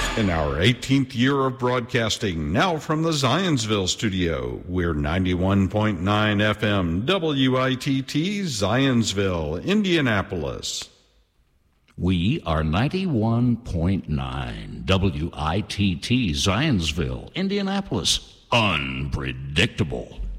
In our 18th year of broadcasting, now from the Zionsville studio, we're 91.9 FM WITT Zionsville, Indianapolis. We are 91.9 WITT Zionsville, Indianapolis. Unpredictable.